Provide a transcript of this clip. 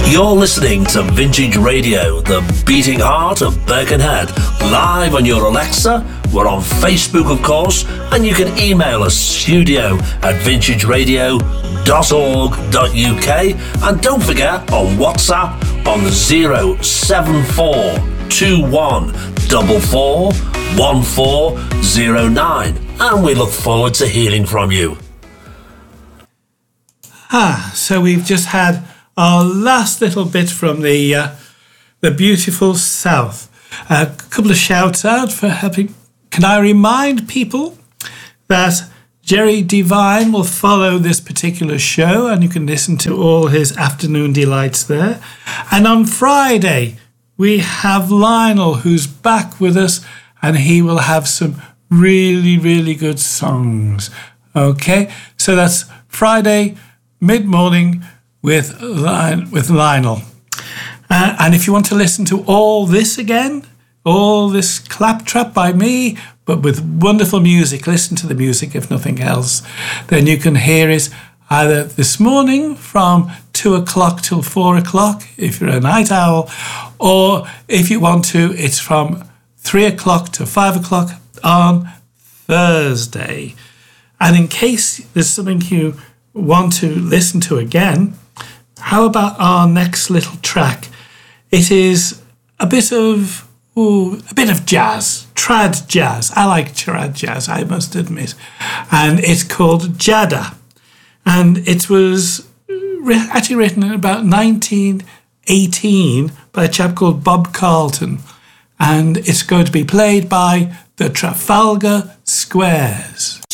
You're listening to Vintage Radio, the beating heart of Birkenhead, live on your Alexa. We're on Facebook, of course, and you can email us studio@vintageradio.org.uk, and don't forget on WhatsApp on 074441409, and we look forward to hearing from you. So we've just had our last little bit from the beautiful South. A couple of shouts out for helping. Can I remind people that Jerry Devine will follow this particular show, and you can listen to all his afternoon delights there. And on Friday, we have Lionel, who's back with us, and he will have some really, really good songs. Okay, so that's Friday, mid-morning, with Lionel. And if you want to listen to all this again, all this claptrap by me, but with wonderful music, listen to the music if nothing else, then you can hear it either this morning from 2 o'clock till 4 o'clock, if you're a night owl, or if you want to, it's from 3 o'clock to 5 o'clock on Thursday. And in case there's something you want to listen to again, how about our next little track? It is a bit of jazz, trad jazz. I like trad jazz, I must admit. And it's called Jada. And it was actually written in about 1918 by a chap called Bob Carlton. And it's going to be played by the Trafalgar Squares.